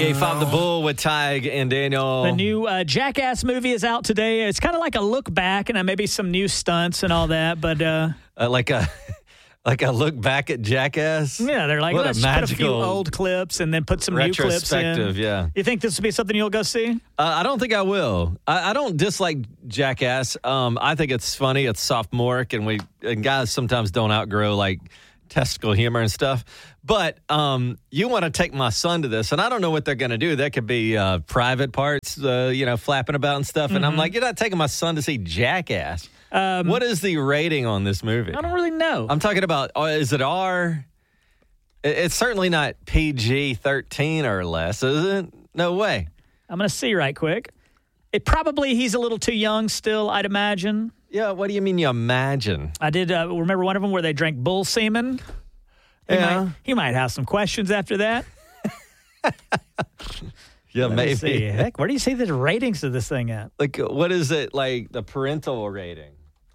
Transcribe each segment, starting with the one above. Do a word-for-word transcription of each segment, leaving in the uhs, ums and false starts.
eight five The Bull with Tig and Daniel. The new uh, Jackass movie is out today. It's kind of like a look back and uh, maybe some new stunts and all that. But uh, uh, like a like a look back at Jackass. Yeah, they're like, what let's a put a magical few old clips and then put some new clips in. Retrospective, yeah. You think this will be something you'll go see? Uh, I don't think I will. I, I don't dislike Jackass. Um, I think it's funny. It's sophomoric, and we and guys sometimes don't outgrow like testicle humor and stuff. But um, you want to take my son to this, and I don't know what they're going to do. That could be uh, private parts, uh, you know, flapping about and stuff. And mm-hmm. I'm like, you're not taking my son to see Jackass. Um, what is the rating on this movie? I don't really know. I'm talking about, uh, is it R? It's certainly not P G thirteen or less, is it? No way. I'm going to see right quick. It probably, he's a little too young still, I'd imagine. Yeah, what do you mean you imagine? I did uh, remember one of them where they drank bull semen. He yeah. Might, he might have some questions after that. yeah, Let maybe. See. Heck, where do you see the ratings of this thing at? Like, what is it, like, the parental rating?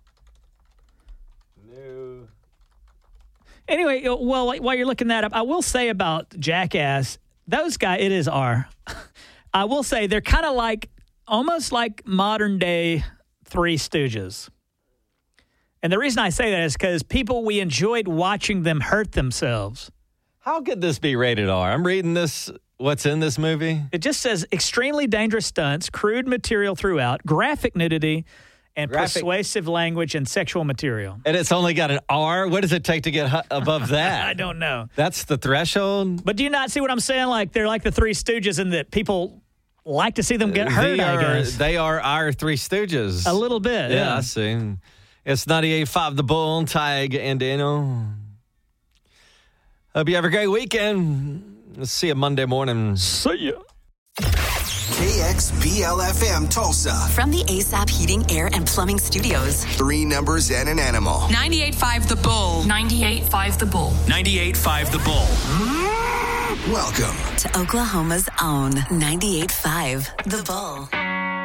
New. Anyway, well, while you're looking that up, I will say about Jackass, those guys, it is R. I will say they're kind of like, almost like modern day Three Stooges. And the reason I say that is because people, we enjoyed watching them hurt themselves. How could this be rated R? I'm reading this, what's in this movie. It just says extremely dangerous stunts, crude material throughout, graphic nudity, and graphic. persuasive language and sexual material. And it's only got an R? What does it take to get above that? I don't know. That's the threshold? But do you not see what I'm saying? Like, they're like the Three Stooges in that people like to see them get hurt, they are, I guess. They are our Three Stooges. A little bit, yeah. yeah. I see. It's ninety-eight point five The Bull, Tig and Daniel. Hope you have a great weekend. Let's see you Monday morning. See ya. K X B L F M Tulsa. From the A S A P Heating, Air, and Plumbing Studios. Three numbers and an animal. ninety-eight point five The Bull. ninety-eight point five The Bull. ninety-eight point five The Bull. Welcome to Oklahoma's own ninety-eight point five The Bull.